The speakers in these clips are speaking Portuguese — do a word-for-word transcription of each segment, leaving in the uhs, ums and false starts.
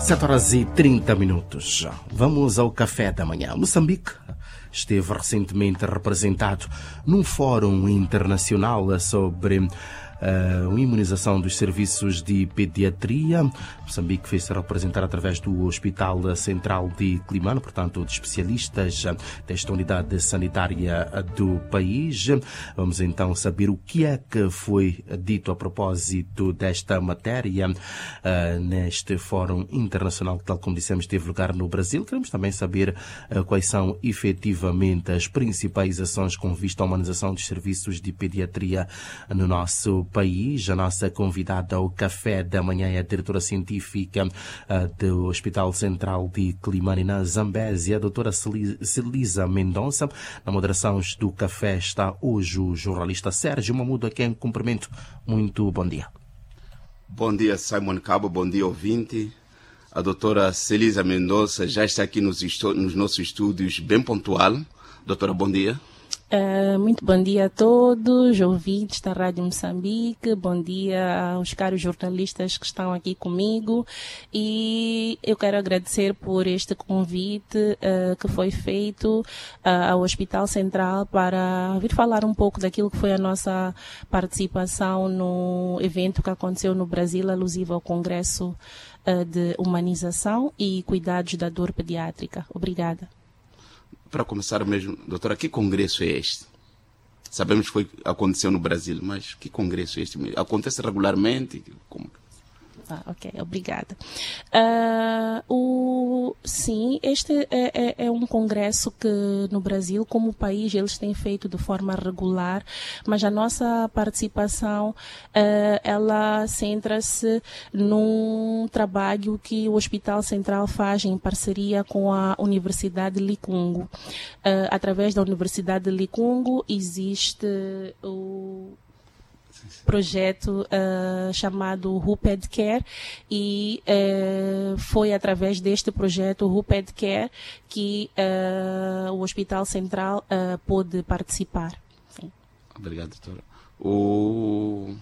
sete horas e trinta minutos. Vamos ao café da manhã. Moçambique esteve recentemente representado num fórum internacional sobre a imunização dos serviços de pediatria. Moçambique fez-se representar através do Hospital Central de Climane, portanto, de especialistas desta unidade sanitária do país. Vamos então saber o que é que foi dito a propósito desta matéria uh, neste Fórum Internacional que, tal como dissemos, teve lugar no Brasil. Queremos também saber uh, quais são efetivamente as principais ações com vista à humanização dos serviços de pediatria no nosso país. A nossa convidada ao café da manhã é a diretora científica uh, do Hospital Central de Climane, na Zambésia, a doutora Celisa Mendonça. Na moderação do café está hoje o jornalista Sérgio Mamudo, a quem cumprimento. Muito bom dia. Bom dia, Simon Cabo, bom dia, ouvinte. A doutora Celisa Mendonça já está aqui nos, nos nossos estúdios, bem pontual. Doutora, bom dia. Uh, muito bom dia a todos, ouvintes da Rádio Moçambique, bom dia aos caros jornalistas que estão aqui comigo, e eu quero agradecer por este convite uh, que foi feito uh, ao Hospital Central para vir falar um pouco daquilo que foi a nossa participação no evento que aconteceu no Brasil, alusivo ao Congresso uh, de Humanização e Cuidados da Dor Pediátrica. Obrigada. Para começar mesmo, doutora, que congresso é este? Sabemos que foi, aconteceu no Brasil, mas que congresso é este? Acontece regularmente? Como? Ah, ok, obrigada. Uh, o, sim, este é, é, é um congresso que no Brasil, como país, eles têm feito de forma regular, mas a nossa participação, uh, ela centra-se num trabalho que o Hospital Central faz em parceria com a Universidade de Licungo. Uh, através da Universidade de Licungo existe o projeto uh, chamado Ruped Care, e uh, foi através deste projeto Ruped Care que uh, o Hospital Central uh, pôde participar. Sim. Obrigado, doutora. O...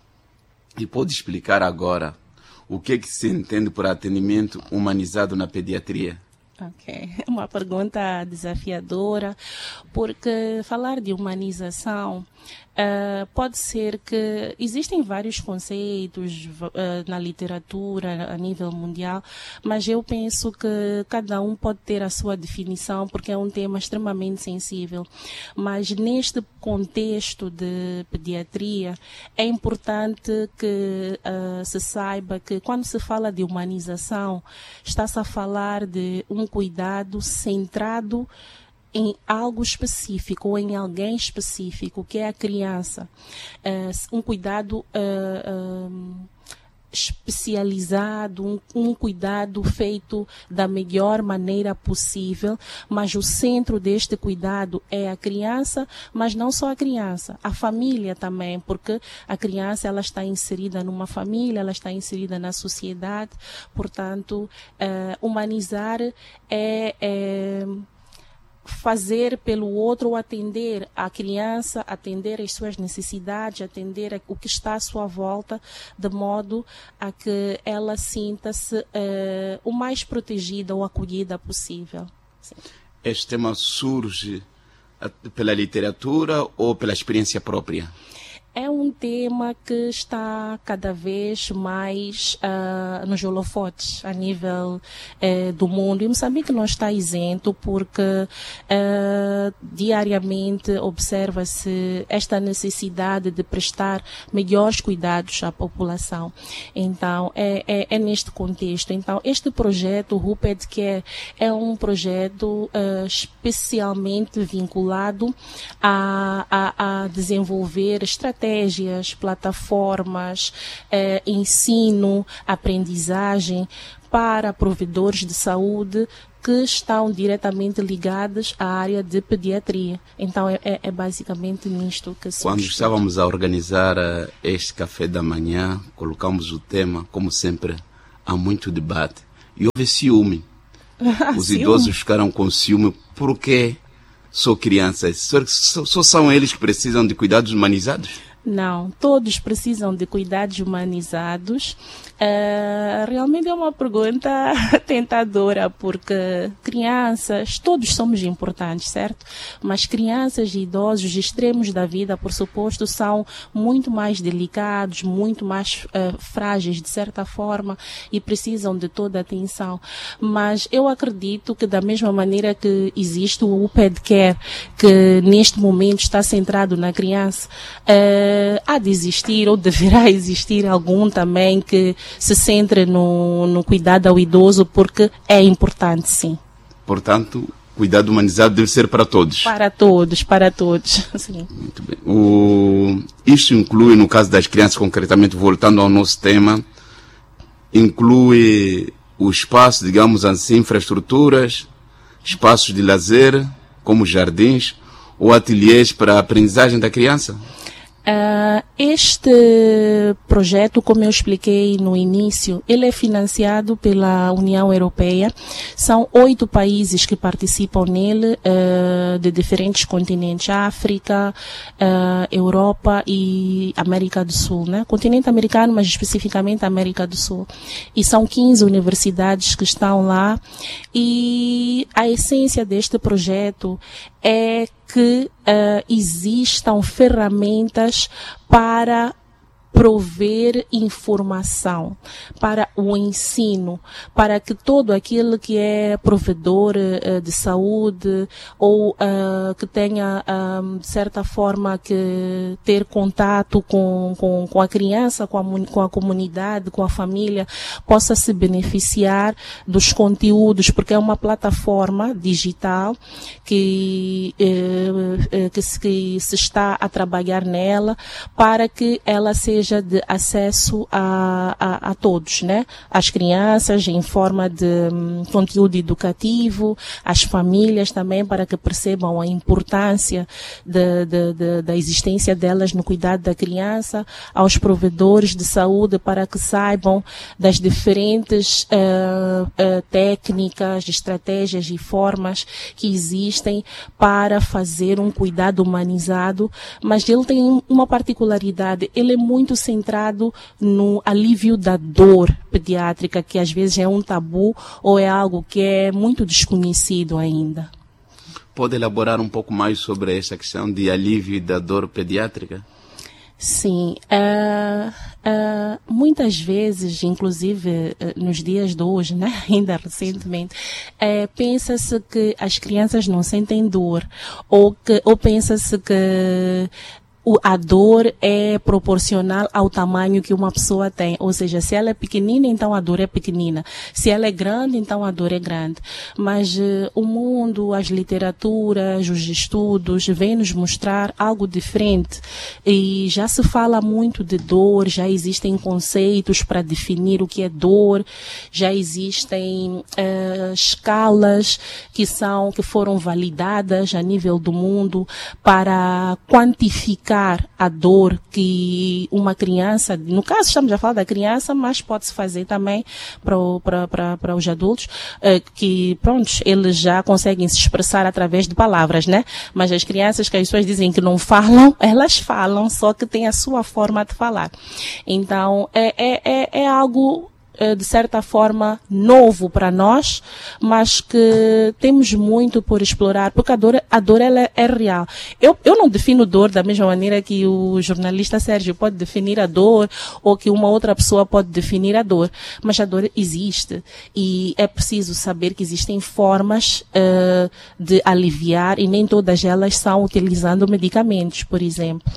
E pode explicar agora o que é que se entende por atendimento humanizado na pediatria? Ok, uma pergunta desafiadora, porque falar de humanização uh, pode ser que existem vários conceitos uh, na literatura a nível mundial, mas eu penso que cada um pode ter a sua definição, porque é um tema extremamente sensível. Mas neste contexto de pediatria, é importante que uh, se saiba que quando se fala de humanização, está-se a falar de um cuidado centrado em algo específico ou em alguém específico, que é a criança. Uh, um cuidado uh, uh, especializado, um, um cuidado feito da melhor maneira possível, mas o centro deste cuidado é a criança, mas não só a criança, a família também, porque a criança ela está inserida numa família, ela está inserida na sociedade, portanto, uh, humanizar é... é fazer pelo outro, atender a criança, atender as suas necessidades, atender o que está à sua volta, de modo a que ela sinta-se uh, o mais protegida ou acolhida possível. Sim. Este tema surge pela literatura ou pela experiência própria? É um tema que está cada vez mais uh, nos holofotes a nível uh, do mundo. E Moçambique não está isento, porque uh, diariamente observa-se esta necessidade de prestar melhores cuidados à população. Então, é, é, é neste contexto. Então, este projeto, o Ruped Care, é um projeto uh, especialmente vinculado a, a, a desenvolver estratégias, estratégias, plataformas, eh, ensino, aprendizagem para provedores de saúde que estão diretamente ligados à área de pediatria. Então, é, é basicamente nisto que se Quando estávamos a organizar uh, este café da manhã, colocamos o tema, como sempre, há muito debate. E houve ciúme. Os ciúme. Idosos ficaram com ciúme porque só crianças. Só, só, só são eles que precisam de cuidados humanizados? Não, todos precisam de cuidados humanizados. Uh, realmente é uma pergunta tentadora, porque crianças, todos somos importantes, certo? Mas crianças e idosos extremos da vida, por suposto, são muito mais delicados, muito mais uh, frágeis, de certa forma, e precisam de toda a atenção. Mas eu acredito que, da mesma maneira que existe o U P E D Care, que neste momento está centrado na criança, uh, há de existir ou deverá existir algum também que se centre no, no cuidado ao idoso, porque é importante, sim. Portanto, cuidado humanizado deve ser para todos. Para todos, para todos. Sim. Muito bem. O, isto inclui, no caso das crianças, concretamente, voltando ao nosso tema, inclui o espaço, digamos assim, infraestruturas, espaços de lazer, como jardins ou ateliês para a aprendizagem da criança? Uh, este projeto, como eu expliquei no início, ele é financiado pela União Europeia. São oito países que participam nele, uh, de diferentes continentes: África, uh, Europa e América do Sul, né? Continente americano, mas especificamente América do Sul. E são quinze universidades que estão lá. E a essência deste projeto é que uh, existam ferramentas para prover informação, para o ensino, para que todo aquele que é provedor uh, de saúde ou uh, que tenha, um, de certa forma, que ter contato com, com, com a criança, com a, com a comunidade, com a família, possa se beneficiar dos conteúdos, porque é uma plataforma digital que, uh, uh, que, se, que se está a trabalhar nela para que ela seja de acesso a, a, a todos, né? As crianças em forma de um, conteúdo educativo, as famílias também, para que percebam a importância de, de, de, da existência delas no cuidado da criança, aos provedores de saúde, para que saibam das diferentes uh, uh, técnicas, estratégias e formas que existem para fazer um cuidado humanizado. Mas ele tem uma particularidade: ele é muito centrado no alívio da dor pediátrica, que às vezes é um tabu ou é algo que é muito desconhecido ainda. Pode elaborar um pouco mais sobre essa questão de alívio da dor pediátrica? Sim, uh, uh, muitas vezes, inclusive uh, nos dias de hoje, né, ainda recentemente, uh, pensa-se que as crianças não sentem dor, ou, que, ou pensa-se que a dor é proporcional ao tamanho que uma pessoa tem. Ou seja, se ela é pequenina, então a dor é pequenina. Se ela é grande, então a dor é grande. Mas uh, o mundo, as literaturas, os estudos vêm nos mostrar algo diferente. E já se fala muito de dor, já existem conceitos para definir o que é dor, já existem uh, escalas que são, que foram validadas a nível do mundo para quantificar a dor que uma criança, no caso estamos a falar da criança, mas pode-se fazer também para, o, para, para, para os adultos, eh, que, pronto, eles já conseguem se expressar através de palavras, né? Mas as crianças que as pessoas dizem que não falam, elas falam, só que tem a sua forma de falar. Então, é, é, é, é algo, de certa forma, novo para nós, mas que temos muito por explorar, porque a dor, a dor ela é real. Eu, eu não defino dor da mesma maneira que o jornalista Sérgio pode definir a dor, ou que uma outra pessoa pode definir a dor, mas a dor existe e é preciso saber que existem formas uh, de aliviar, e nem todas elas são utilizando medicamentos, por exemplo.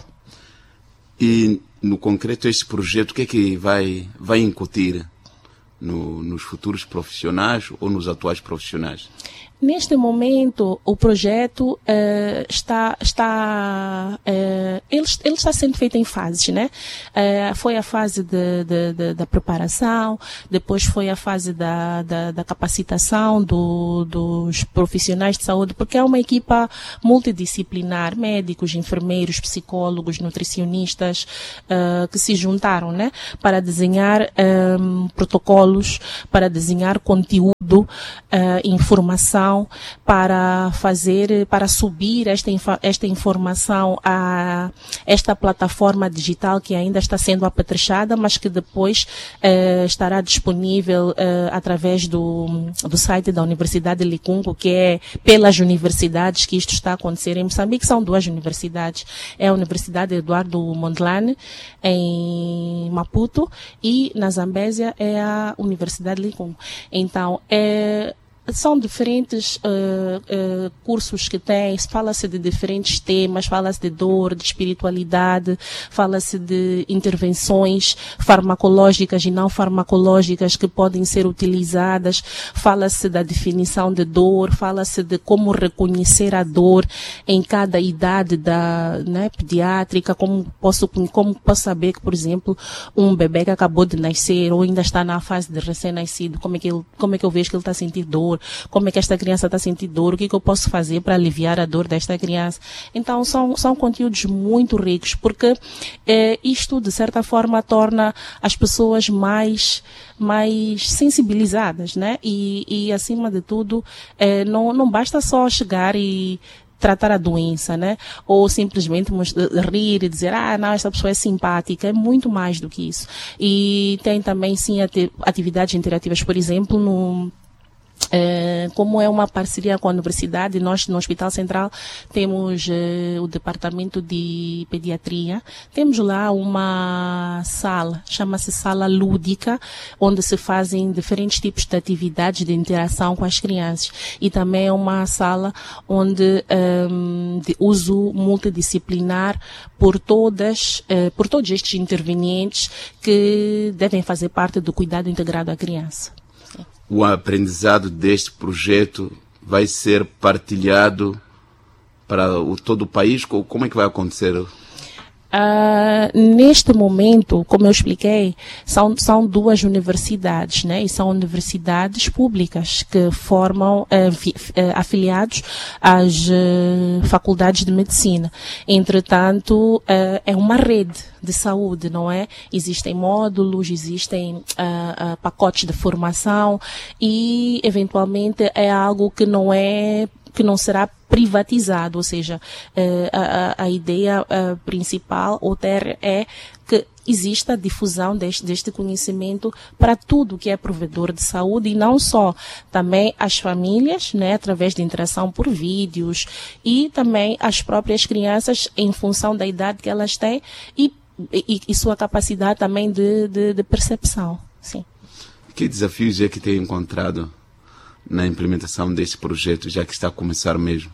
E, no concreto, este projeto, o que é que vai, vai incutir No, nos futuros profissionais ou nos atuais profissionais? Neste momento, o projeto uh, está, está, uh, ele, ele está sendo feito em fases, né? Uh, foi a fase de, de, de, da preparação, depois foi a fase da, da, da capacitação do, dos profissionais de saúde, porque é uma equipa multidisciplinar, médicos, enfermeiros, psicólogos, nutricionistas, uh, que se juntaram, né? Para desenhar um, protocolos, para desenhar conteúdo conteúdo, uh, informação para fazer, para subir esta, esta informação a esta plataforma digital que ainda está sendo apetrechada, mas que depois uh, estará disponível uh, através do, do site da Universidade de Licungo, que é pelas universidades que isto está a acontecer. Em Moçambique são duas universidades. É a Universidade Eduardo Mondlane, em Maputo, e na Zambésia é a Universidade de Licungo. Então, é... são diferentes uh, uh, cursos que tem, fala-se de diferentes temas, fala-se de dor, de espiritualidade, fala-se de intervenções farmacológicas e não farmacológicas que podem ser utilizadas, fala-se da definição de dor, fala-se de como reconhecer a dor em cada idade da, né, pediátrica, como posso, como posso saber que, por exemplo, um bebê que acabou de nascer ou ainda está na fase de recém-nascido, como é que ele, como é que eu vejo que ele está a sentir dor, como é que esta criança está sentindo dor, o que, que eu posso fazer para aliviar a dor desta criança. Então, são, são conteúdos muito ricos, porque eh, isto, de certa forma, torna as pessoas mais, mais sensibilizadas, né? E, e acima de tudo, eh, não, não basta só chegar e tratar a doença, né? Ou simplesmente rir e dizer, ah, não, essa pessoa é simpática. É muito mais do que isso. E tem também, sim, atividades interativas, por exemplo, no É, como é uma parceria com a universidade, nós no Hospital Central temos é, o departamento de pediatria, temos lá uma sala, chama-se sala lúdica, onde se fazem diferentes tipos de atividades de interação com as crianças, e também é uma sala onde é, de uso multidisciplinar por todas, é, por todos estes intervenientes que devem fazer parte do cuidado integrado à criança. O aprendizado deste projeto vai ser partilhado para o, todo o país? Como é que vai acontecer? Uh, neste momento, como eu expliquei, são, são duas universidades, né? E são universidades públicas que formam uh, fi, uh, afiliados às uh, faculdades de medicina. Entretanto, uh, é uma rede de saúde, não é? Existem módulos, existem uh, uh, pacotes de formação e, eventualmente, é algo que não é que não será privatizado, ou seja, a, a, a ideia a principal ou ter é que exista a difusão deste, deste conhecimento para tudo que é provedor de saúde e não só, também as famílias, né, através de interação por vídeos e também as próprias crianças em função da idade que elas têm e, e, e sua capacidade também de, de, de percepção. Sim. Que desafios é que tem encontrado na implementação deste projeto, já que está a começar mesmo?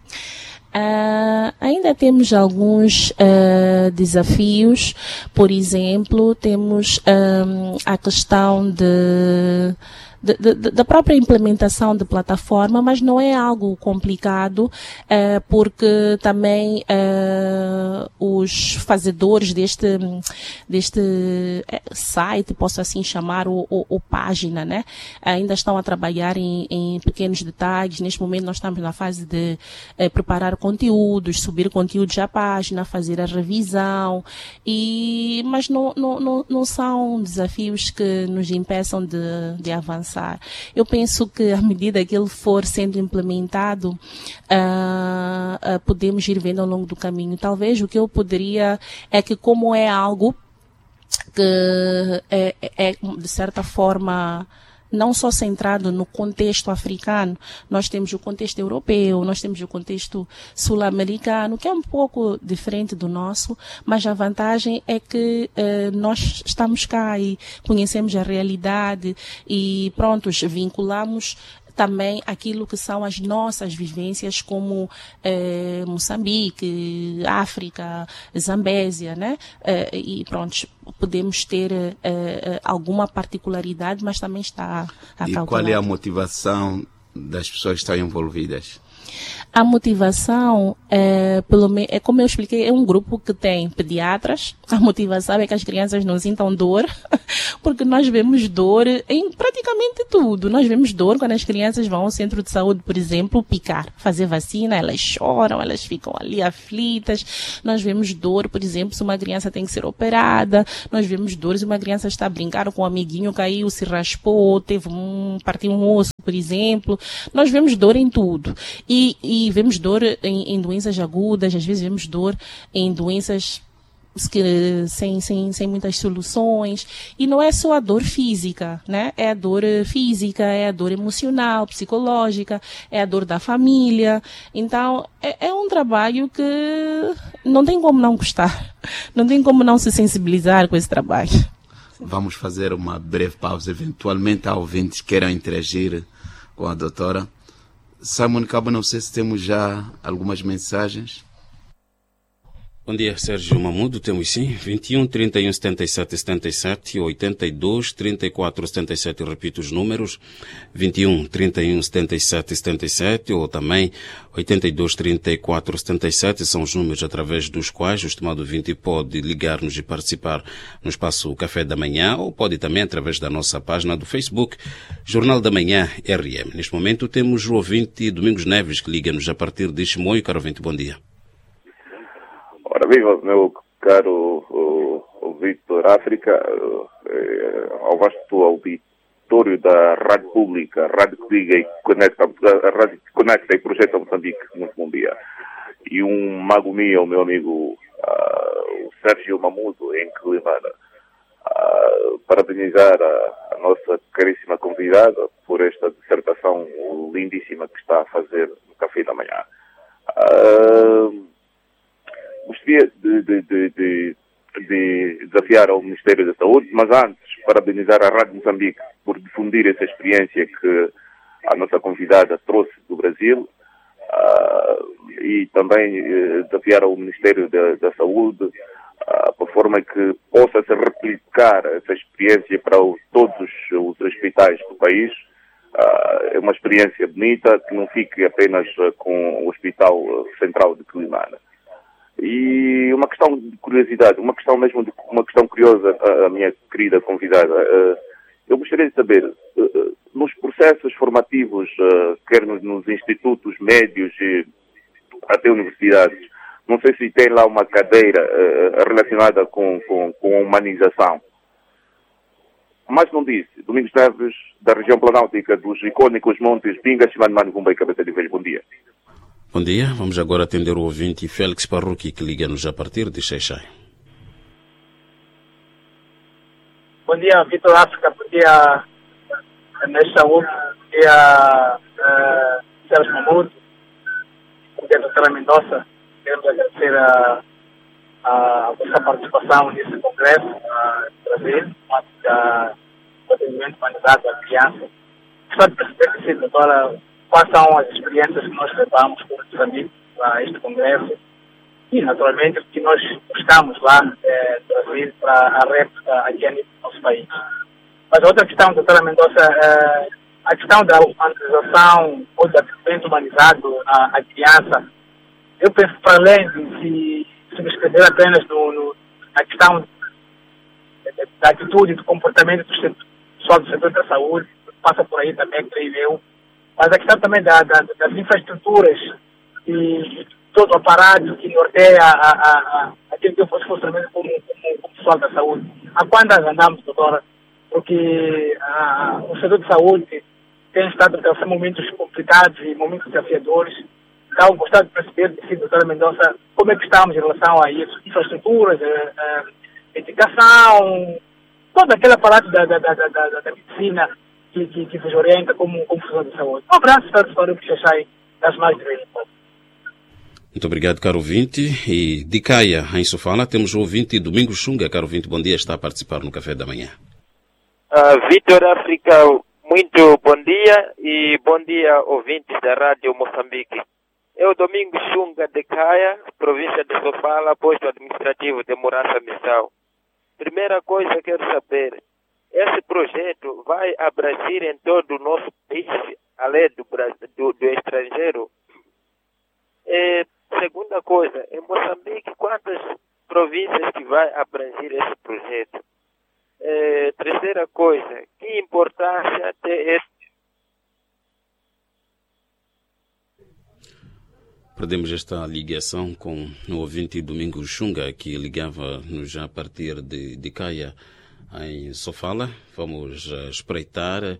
Uh, ainda temos alguns uh, desafios. Por exemplo, temos um, a questão de De, de, da própria implementação de plataforma, mas não é algo complicado, eh, porque também eh, os fazedores deste, deste site, posso assim chamar, ou, ou, ou página, né, ainda estão a trabalhar em, em pequenos detalhes. Neste momento nós estamos na fase de eh, preparar conteúdos, subir conteúdos à página, fazer a revisão, e, mas não, não, não, não são desafios que nos impeçam de, de avançar. Eu penso que à medida que ele for sendo implementado, uh, uh, podemos ir vendo ao longo do caminho. Talvez o que eu poderia é que, como é algo que é, é de certa forma não só centrado no contexto africano, nós temos o contexto europeu, nós temos o contexto sul-americano, que é um pouco diferente do nosso, mas a vantagem é que eh, nós estamos cá e conhecemos a realidade e, prontos, vinculamos também aquilo que são as nossas vivências como eh, Moçambique, África, Zambésia, né? Eh, e pronto, podemos ter eh, alguma particularidade, mas também está a E qual é a motivação das pessoas que estão envolvidas? A motivação, é, pelo menos, é como eu expliquei, é um grupo que tem pediatras. A motivação é que as crianças não sintam dor, porque nós vemos dor em praticamente tudo. Nós vemos dor quando as crianças vão ao centro de saúde, por exemplo, picar, fazer vacina, elas choram, elas ficam ali aflitas. Nós vemos dor, por exemplo, se uma criança tem que ser operada. Nós vemos dor se uma criança está a brincar com um amiguinho, caiu, se raspou, teve um, partiu um osso, por exemplo. Nós vemos dor em tudo. E, e vemos dor em, em doenças agudas, às vezes vemos dor em doenças que, sem, sem, sem muitas soluções. E não é só a dor física, né? É a dor física, é a dor emocional, psicológica, é a dor da família. Então, é, é um trabalho que não tem como não gostar. Não tem como não se sensibilizar com esse trabalho. Vamos fazer uma breve pausa. Eventualmente, há ouvintes que queiram interagir com a doutora. Simon Cabo, não sei se temos já algumas mensagens. Bom dia, Sérgio Mamudo. Temos sim. vinte e um, trinta e um, setenta e sete, setenta e sete, oitenta e dois, trinta e quatro, setenta e sete. Repito os números. vinte e um, trinta e um, setenta e sete, setenta e sete ou também oitenta e dois, trinta e quatro, setenta e sete. São os números através dos quais o estimado ouvinte pode ligar-nos e participar no espaço Café da Manhã, ou pode também através da nossa página do Facebook, Jornal da Manhã R M. Neste momento temos o ouvinte Domingos Neves, que liga-nos a partir de Chimoio. Caro ouvinte, bom dia. Ora, viva, meu caro o, o Vitor África, eh, ao vasto auditório da Rádio Pública, a Rádio que liga e conecta, a Rádio que conecta e projeta Moçambique, muito bom dia. E um mago meu, meu amigo, uh, o Sérgio Mamudo, em Quelimane, uh, parabenizar a, a nossa caríssima convidada por esta dissertação lindíssima que está a fazer no Café da Manhã. Uh, Gostaria de, de, de, de, de desafiar ao Ministério da Saúde, mas antes parabenizar a Rádio Moçambique por difundir essa experiência que a nossa convidada trouxe do Brasil, uh, e também uh, desafiar ao Ministério da, da Saúde uh, por forma que possa se replicar essa experiência para o, todos os hospitais do país. Uh, é uma experiência bonita que não fique apenas uh, com o Hospital Central de Quelimane. E uma questão de curiosidade, uma questão mesmo, de, uma questão curiosa, a, a minha querida convidada. Uh, eu gostaria de saber, uh, nos processos formativos, uh, quer nos, nos institutos médios e até universidades, não sei se tem lá uma cadeira uh, relacionada com, com, com a humanização. Mas não disse, Domingos Neves, da região planáutica dos icônicos montes Pinga, Chimanimani, Vumba e Cabeça de Velho. Bom dia. Bom dia, vamos agora atender o ouvinte Félix Parruqui, que liga-nos a partir de Xai-Xai. Bom dia, Vitor África, bom dia, Neste Saúde, bom dia, uh, Sérgio Mamudo, bom dia, doutora Mendonça. Queremos agradecer a, a, a vossa participação nesse congresso uh, no Brasil, o atendimento humanizado à criança. Gostaria de perceber se, doutora, quais são as experiências que nós levamos por Moçambique para este congresso e, naturalmente, o que nós buscamos lá é, no Brasil para a réplica aqui a nível do nosso país. Mas a outra questão, doutora Mendonça, é a questão da humanização ou do atendimento humanizado à, à criança. Eu penso, para além de se subscrever apenas no, no, na questão da atitude e do comportamento do pessoal do setor da saúde, passa por aí também, creio eu, mas a questão também da, da, das infraestruturas e todo o aparato que norteia a, a, a, aquilo que eu fosse funcionamento como, como, como pessoal da saúde. Há quantas andamos, doutora? Porque a, o setor de saúde tem estado a atravessar momentos complicados e momentos desafiadores. Então, gostaria de perceber, de si, doutora Mendonça, como é que estamos em relação a isso? Infraestruturas, a, a educação, todo aquele aparato da, da, da, da, da, da medicina que, que, que nos orienta como, como funcionário de saúde. Um abraço para o senhor que Xai-Xai das mais de vez. Muito obrigado, caro ouvinte. E de Caia, em Sofala, temos o ouvinte Domingos Xunga. Caro ouvinte, bom dia, está a participar no Café da Manhã. Uh, Vitor África, muito bom dia e bom dia, ouvintes da Rádio Moçambique. Eu, Domingos Xunga de Caia, província de Sofala, posto administrativo de Moraça-Missão. Primeira coisa, quero saber, esse projeto vai abranger em todo o nosso país, além do, do, do estrangeiro? E, segunda coisa, em Moçambique, quantas províncias que vai abranger esse projeto? E, terceira coisa, que importância tem esse... Perdemos esta ligação com o ouvinte Domingos Xunga, que ligava-nos já a partir de, de Caia, em Sofala. Vamos uh, espreitar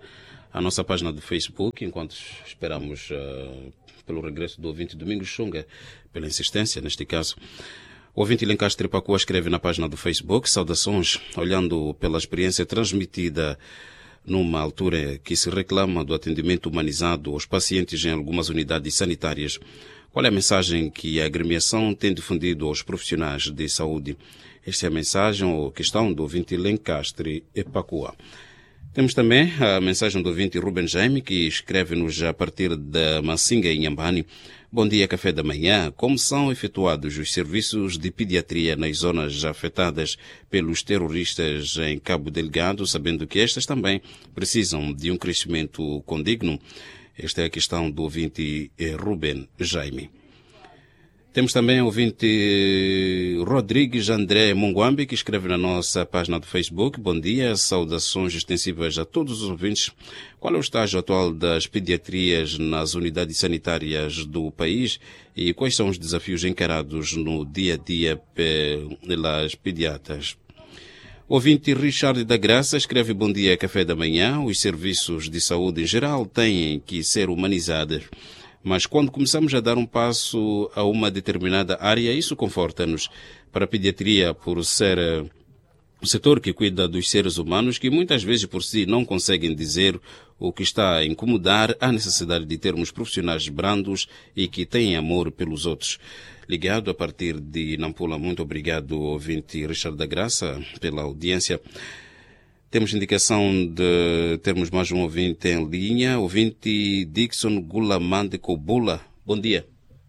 a nossa página do Facebook, enquanto esperamos uh, pelo regresso do ouvinte Domingos Xunga, pela insistência neste caso. O ouvinte Lencastre Pacua escreve na página do Facebook: saudações, olhando pela experiência transmitida numa altura que se reclama do atendimento humanizado aos pacientes em algumas unidades sanitárias. Qual é a mensagem que a agremiação tem difundido aos profissionais de saúde? Esta é a mensagem ou questão do ouvinte Lencastre Pacua. Temos também a mensagem do ouvinte Ruben Jaime, que escreve-nos a partir da Massinga, em Nhambane. Bom dia, café da manhã. Como são efetuados os serviços de pediatria nas zonas afetadas pelos terroristas em Cabo Delgado, sabendo que estas também precisam de um crescimento condigno? Esta é a questão do ouvinte Ruben Jaime. Temos também o ouvinte Rodrigues André Munguambi, que escreve na nossa página do Facebook: bom dia, saudações extensivas a todos os ouvintes. Qual é o estágio atual das pediatrias nas unidades sanitárias do país e quais são os desafios encarados no dia a dia pelas pediatras? O ouvinte Richard da Graça escreve: bom dia, café da manhã. Os serviços de saúde em geral têm que ser humanizados, mas quando começamos a dar um passo a uma determinada área, isso conforta-nos. Para a pediatria, por ser uh, o setor que cuida dos seres humanos, que muitas vezes por si não conseguem dizer o que está a incomodar, há necessidade de termos profissionais brandos e que têm amor pelos outros. Ligado a partir de Nampula, muito obrigado, ouvinte Richard da Graça, pela audiência. Temos indicação de termos mais um ouvinte em linha, ouvinte Dixon Gulamande Cobula. Bom dia.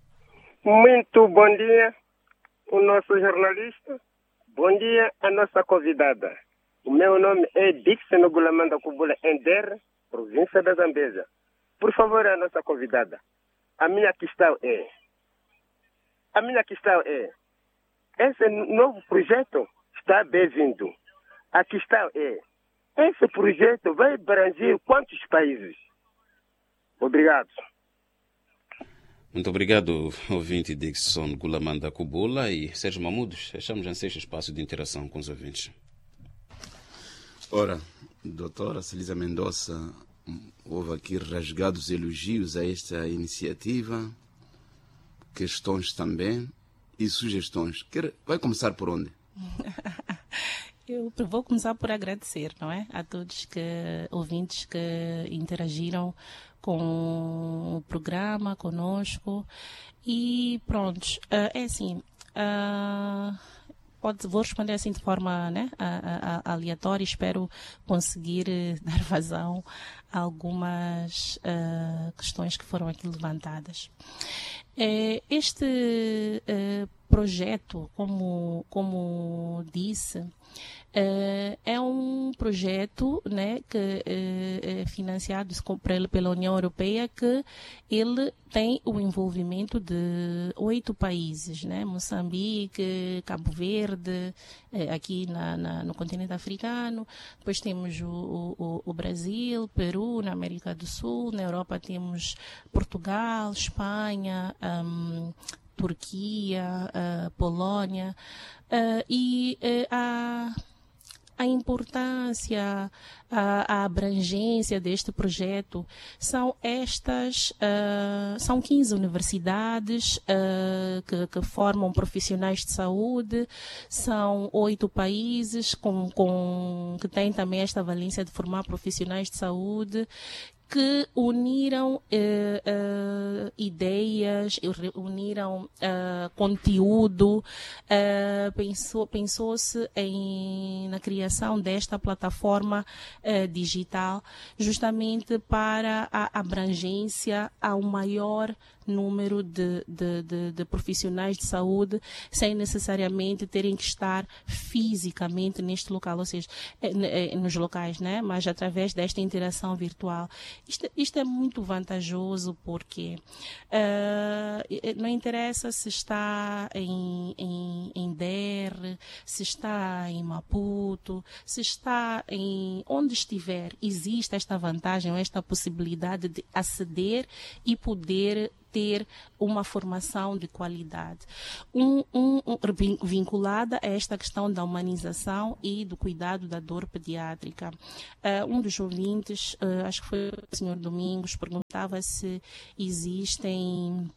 Muito bom dia, o nosso jornalista. Bom dia, a nossa convidada. O meu nome é Dixon Gulamande Cobula Ender, província da Zambésia. Por favor, a nossa convidada. A minha questão é, a minha questão é, esse novo projeto está bem-vindo. A questão é, esse projeto vai abranger quantos países? Obrigado. Muito obrigado, ouvinte Dixon Gulamanda Cubula e Sérgio Mamudos. Estamos em sexto espaço de interação com os ouvintes. Ora, doutora Celisa Mendonça, houve aqui rasgados elogios a esta iniciativa, questões também e sugestões. Vai começar por onde? Eu vou começar por agradecer, não é? A todos que ouvintes que interagiram com o programa, conosco. E pronto, uh, é assim, uh, pode, vou responder assim de forma, né, a, a, a aleatória. Espero conseguir dar vazão a algumas uh, questões que foram aqui levantadas. Uh, este uh, projeto, como, como disse, Uh, é um projeto, né, que uh, é financiado pela União Europeia, que ele tem o envolvimento de oito países, né? Moçambique, Cabo Verde, uh, aqui na, na, no continente africano, depois temos o, o, o Brasil, Peru, na América do Sul, na Europa temos Portugal, Espanha, um, Turquia, uh, Polônia, uh, e uh, a A importância, a, a abrangência deste projeto são estas, uh, são quinze universidades uh, que, que formam profissionais de saúde, são oito países com, com, que têm também esta valência de formar profissionais de saúde, que uniram uh, uh, ideias, uniram uh, conteúdo, uh, pensou, pensou-se em, na criação desta plataforma uh, digital, justamente para a abrangência ao maior número de, de, de, de profissionais de saúde, sem necessariamente terem que estar fisicamente neste local, ou seja, nos locais, né? Mas através desta interação virtual. Isto, isto é muito vantajoso porque uh, não interessa se está em, em, em D E R, se está em Maputo, se está em onde estiver, existe esta vantagem, esta possibilidade de aceder e poder ter uma formação de qualidade. Um, um, um, vinculada a esta questão da humanização e do cuidado da dor pediátrica. Uh, um dos ouvintes, uh, acho que foi o senhor Domingos, perguntava se existem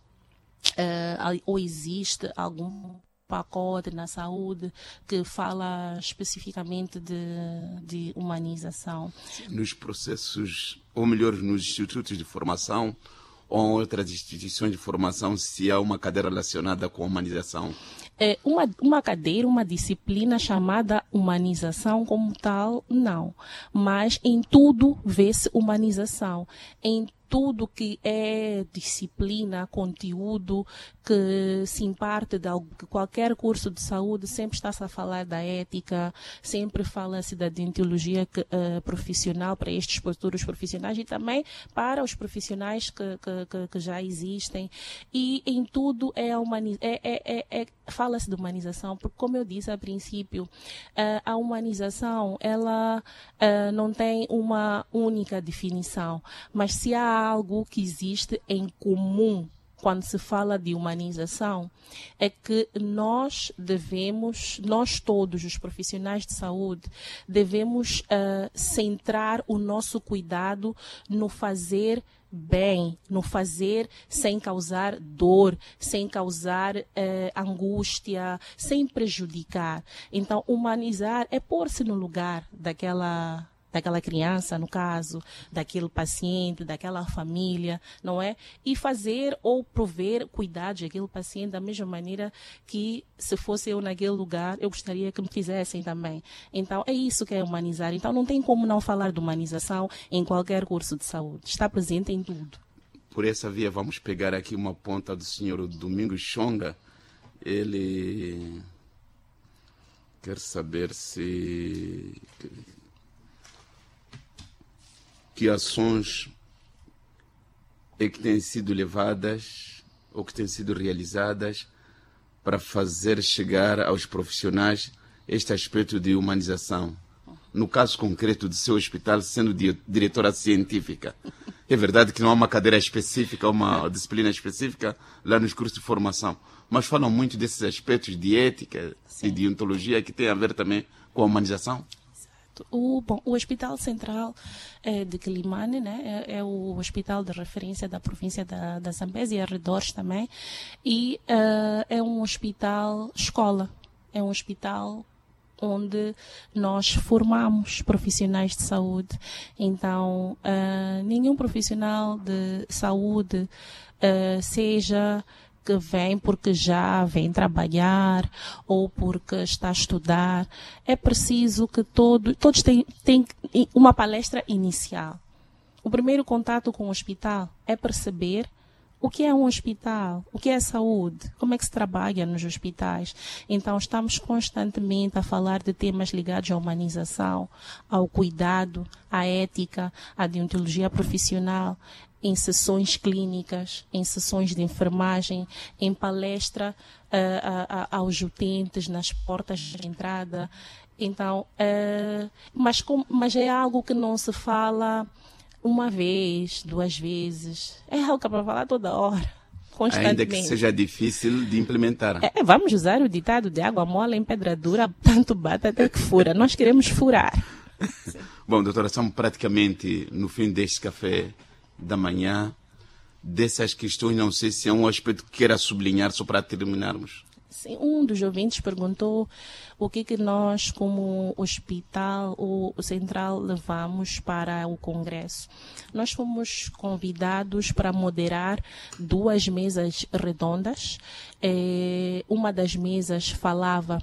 uh, ou existe algum pacote na saúde que fala especificamente de, de humanização. Nos processos, ou melhor, nos institutos de formação ou outras instituições de formação, se há uma cadeira relacionada com a humanização? É, uma, uma cadeira, uma disciplina chamada humanização como tal, não. Mas em tudo vê-se humanização. Em tudo que é disciplina, conteúdo que se imparte de algo, que qualquer curso de saúde sempre está-se a falar da ética, sempre fala-se da deontologia que, uh, profissional para estes futuros profissionais e também para os profissionais que, que, que, que já existem. E em tudo é, humaniz... é, é, é, é fala-se de humanização, porque como eu disse a princípio, uh, a humanização ela uh, não tem uma única definição, mas se há algo que existe em comum quando se fala de humanização, é que nós devemos, nós todos os profissionais de saúde, devemos uh, centrar o nosso cuidado no fazer bem, no fazer sem causar dor, sem causar eh, angústia, sem prejudicar. Então, humanizar é pôr-se no lugar daquela daquela criança, no caso, daquele paciente, daquela família, não é? E fazer ou prover cuidados àquele paciente da mesma maneira que, se fosse eu naquele lugar, eu gostaria que me fizessem também. Então, é isso que é humanizar. Então, não tem como não falar de humanização em qualquer curso de saúde. Está presente em tudo. Por essa via, vamos pegar aqui uma ponta do senhor Domingos Chonga. Ele quer saber se... que ações é que têm sido levadas ou que têm sido realizadas para fazer chegar aos profissionais este aspecto de humanização. No caso concreto do seu hospital, sendo diretora científica, é verdade que não há uma cadeira específica, uma disciplina específica lá nos cursos de formação, mas falam muito desses aspectos de ética Sim. e de deontologia que têm a ver também com a humanização? O, bom, o Hospital Central eh, de Quelimane, né, é, é o hospital de referência da província da, da Zambésia e arredores também, e uh, é um hospital escola, é um hospital onde nós formamos profissionais de saúde. Então, uh, nenhum profissional de saúde, uh, seja que vem porque já vem trabalhar ou porque está a estudar, é preciso que todo, todos tenham, tenham uma palestra inicial. O primeiro contato com o hospital é perceber o que é um hospital, o que é saúde, como é que se trabalha nos hospitais. Então, estamos constantemente a falar de temas ligados à humanização, ao cuidado, à ética, à deontologia profissional, em sessões clínicas, em sessões de enfermagem, em palestra uh, a, a, aos utentes, nas portas de entrada. Então, uh, mas, com, mas é algo que não se fala uma vez, duas vezes. É algo que é para falar toda hora, constantemente. Ainda que seja difícil de implementar. É, vamos usar o ditado de água mole em pedra dura, tanto bate até que fura. Nós queremos furar. Bom, doutora, estamos praticamente no fim deste café da manhã. Dessas questões, não sei se é um aspecto que queira sublinhar só para terminarmos. Sim, um dos ouvintes perguntou o que, que nós, como hospital ou central, levamos para o Congresso. Nós fomos convidados para moderar duas mesas redondas. Eh, uma das mesas falava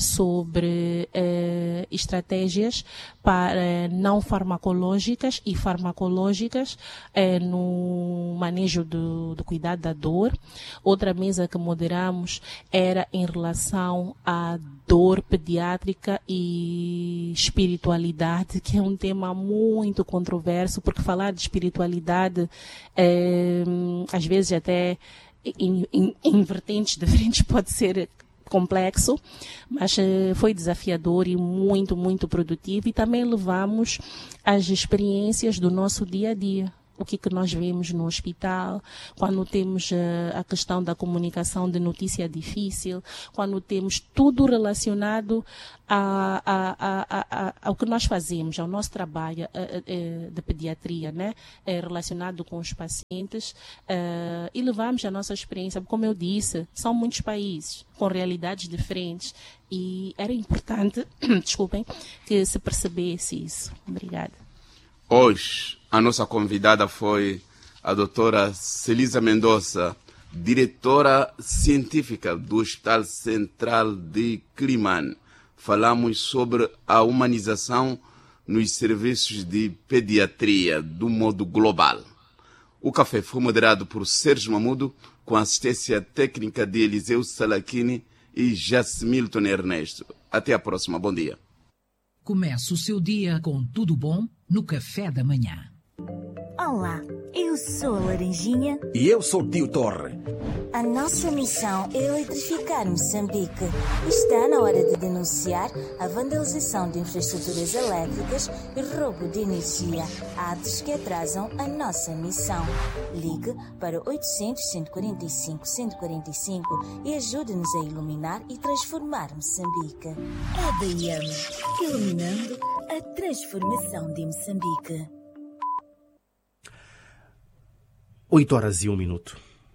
sobre eh, estratégias para não farmacológicas e farmacológicas eh, no manejo do, do cuidado da dor. Outra mesa que moderamos era em relação à dor pediátrica e espiritualidade, que é um tema muito controverso, porque falar de espiritualidade, é, às vezes até em, em, em vertentes diferentes pode ser complexo, mas uh, foi desafiador e muito, muito produtivo, e também levamos as experiências do nosso dia a dia. o que, que nós vemos no hospital, quando temos uh, a questão da comunicação de notícia difícil, quando temos tudo relacionado a, a, a, a, ao que nós fazemos, ao nosso trabalho uh, uh, de pediatria, né? Uh, relacionado com os pacientes, uh, e levamos a nossa experiência, como eu disse, são muitos países com realidades diferentes e era importante, desculpem, que se percebesse isso. Obrigada. Hoje, a nossa convidada foi a doutora Celisa Mendonça, diretora científica do Hospital Central de Quelimane. Falamos sobre a humanização nos serviços de pediatria do modo global. O café foi moderado por Sérgio Mamudo, com assistência técnica de Eliseu Salachini e Jasmilton Ernesto. Até a próxima. Bom dia. Comece o seu dia com tudo bom no café da manhã. Olá, eu sou a Laranjinha. E eu sou o Tio Torre. A nossa missão é eletrificar Moçambique. Está na hora de denunciar a vandalização de infraestruturas elétricas e roubo de energia, atos que atrasam a nossa missão. Ligue para oitocentos, cento e quarenta e cinco, cento e quarenta e cinco e ajude-nos a iluminar e transformar Moçambique. É D I M, iluminando a transformação de Moçambique. Oito horas e um minuto.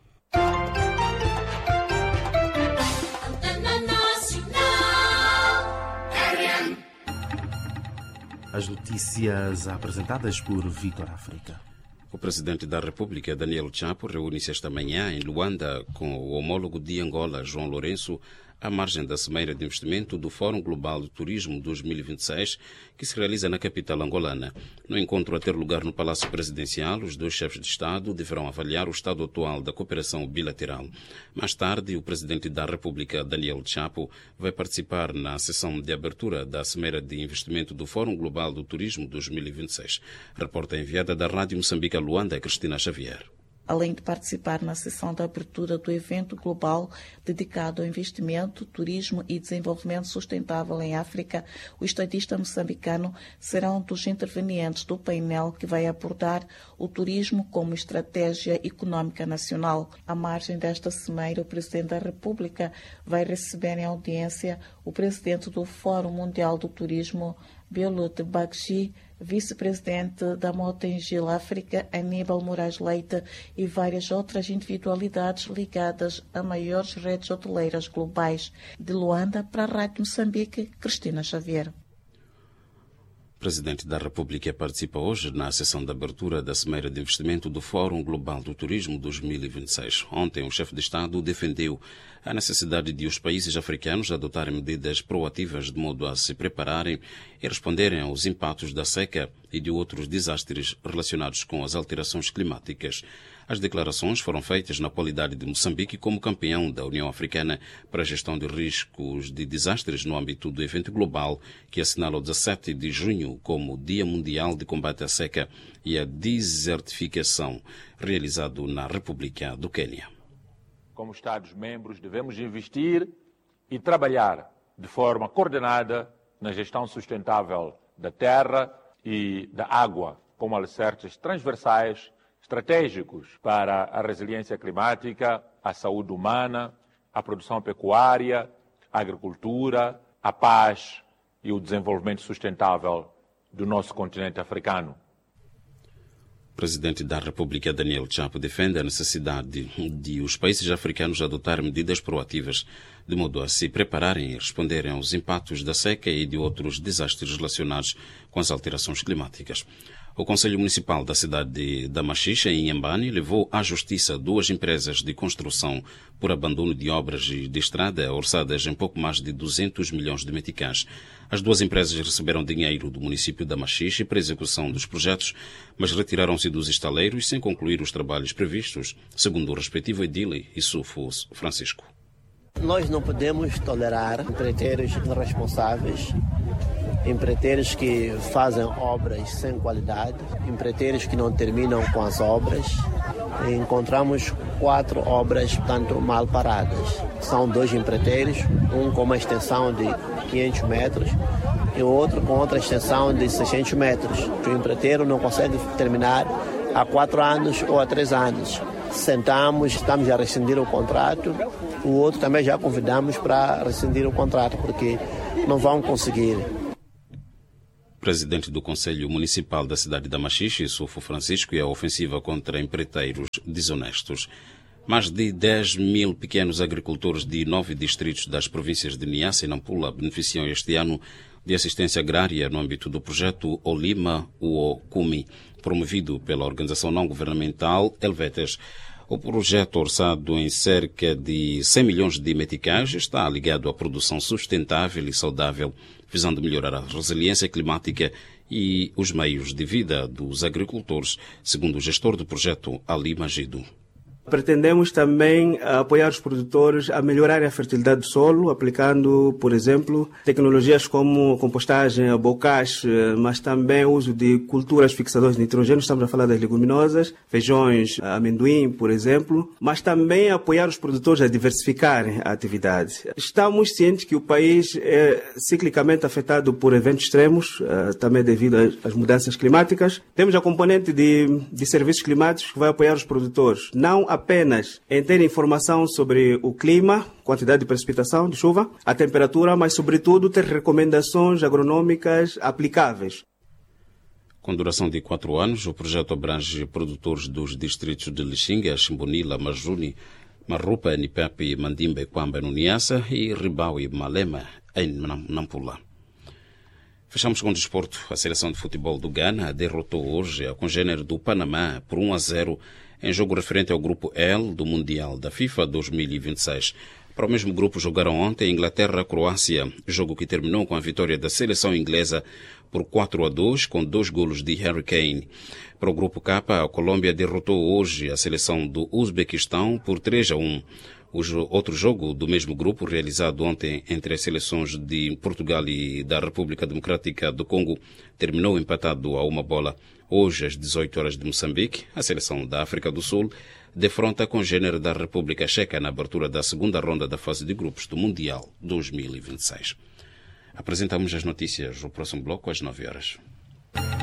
As notícias apresentadas por Vitor África. O presidente da República, Daniel Chapo, reúne-se esta manhã em Luanda com o homólogo de Angola, João Lourenço, à margem da Cimeira de Investimento do Fórum Global do Turismo dois mil e vinte e seis, que se realiza na capital angolana. No encontro a ter lugar no Palácio Presidencial, os dois chefes de Estado deverão avaliar o estado atual da cooperação bilateral. Mais tarde, o presidente da República, Daniel Chapo, vai participar na sessão de abertura da Cimeira de Investimento do Fórum Global do Turismo dois mil e vinte e seis. Reporta enviada da Rádio Moçambique a Luanda, Cristina Xavier. Além de participar na sessão de abertura do evento global dedicado ao investimento, turismo e desenvolvimento sustentável em África, o estadista moçambicano será um dos intervenientes do painel que vai abordar o turismo como estratégia econômica nacional. À margem desta cimeira, o Presidente da República vai receber em audiência o Presidente do Fórum Mundial do Turismo, Belote Baggi, Vice-Presidente da Motengil África, Aníbal Moraes Leite e várias outras individualidades ligadas a maiores redes hoteleiras globais. De Luanda, para a Rádio Moçambique, Cristina Xavier. O Presidente da República participa hoje na sessão de abertura da Cimeira de Investimento do Fórum Global do Turismo dois mil e vinte e seis. Ontem, o chefe de Estado defendeu a necessidade de os países africanos adotarem medidas proativas de modo a se prepararem e responderem aos impactos da seca e de outros desastres relacionados com as alterações climáticas. As declarações foram feitas na qualidade de Moçambique como campeão da União Africana para a gestão de riscos de desastres no âmbito do evento global que assinala o dezassete de junho como Dia Mundial de Combate à Seca e à Desertificação, realizado na República do Quênia. Como Estados-membros, devemos investir e trabalhar de forma coordenada na gestão sustentável da terra e da água, como alicerces transversais estratégicos para a resiliência climática, a saúde humana, a produção pecuária, a agricultura, a paz e o desenvolvimento sustentável do nosso continente africano. O presidente da República, Daniel Chapo, defende a necessidade de os países africanos adotarem medidas proativas de modo a se prepararem e responderem aos impactos da seca e de outros desastres relacionados com as alterações climáticas. O Conselho Municipal da cidade de Damaxixe, em Inhambane, levou à justiça duas empresas de construção por abandono de obras de estrada orçadas em pouco mais de duzentos milhões de meticais. As duas empresas receberam dinheiro do município de Damaxixe para a execução dos projetos, mas retiraram-se dos estaleiros sem concluir os trabalhos previstos, segundo o respectivo edile Isufo Francisco. Nós não podemos tolerar empreiteiros irresponsáveis, empreiteiros que fazem obras sem qualidade, empreiteiros que não terminam com as obras. Encontramos quatro obras, portanto, mal paradas. São dois empreiteiros, um com uma extensão de quinhentos metros e o outro com outra extensão de seiscentos metros. O empreiteiro não consegue terminar há quatro anos ou há três anos. Sentamos, estamos a rescindir o contrato, o outro também já convidamos para rescindir o contrato, porque não vão conseguir. Presidente do Conselho Municipal da cidade da Machixe, Sufo Francisco, e a ofensiva contra empreiteiros desonestos. Mais de dez mil pequenos agricultores de nove distritos das províncias de Niassa e Nampula beneficiam este ano de assistência agrária no âmbito do projeto Olima Uokumi, promovido pela organização não-governamental Helvetes. O projeto, orçado em cerca de cem milhões de meticais, está ligado à produção sustentável e saudável, visando melhorar a resiliência climática e os meios de vida dos agricultores, segundo o gestor do projeto, Ali Magido. Pretendemos também apoiar os produtores a melhorar a fertilidade do solo, aplicando, por exemplo, tecnologias como compostagem, bocage, mas também o uso de culturas fixadoras de nitrogênio. Estamos a falar das leguminosas, feijões, amendoim, por exemplo, mas também apoiar os produtores a diversificarem a atividade. Estamos cientes que o país é ciclicamente afetado por eventos extremos, também devido às mudanças climáticas. Temos a componente de, de serviços climáticos que vai apoiar os produtores, não apenas em ter informação sobre o clima, quantidade de precipitação, de chuva, a temperatura, mas sobretudo ter recomendações agronômicas aplicáveis. Com duração de quatro anos, o projeto abrange produtores dos distritos de Lixinga, Chimbonila, Majuni, Marrupa, Nipepe, Mandimbe, Quamba, no Niassa e Ribau e Malema, em Nampula. Fechamos com o desporto. A seleção de futebol do Ghana derrotou hoje a congênere do Panamá por um a zero em jogo referente ao grupo L do Mundial da FIFA dois mil e vinte e seis. Para o mesmo grupo jogaram ontem Inglaterra-Croácia, jogo que terminou com a vitória da seleção inglesa por quatro a dois, com dois golos de Harry Kane. Para o grupo K, a Colômbia derrotou hoje a seleção do Uzbequistão por três a um. O outro jogo do mesmo grupo, realizado ontem entre as seleções de Portugal e da República Democrática do Congo, terminou empatado a uma bola. Hoje, às dezoito horas de Moçambique, a seleção da África do Sul defronta a congênere da República Checa na abertura da segunda ronda da fase de grupos do Mundial dois mil e vinte e seis. Apresentamos as notícias no próximo bloco às nove horas.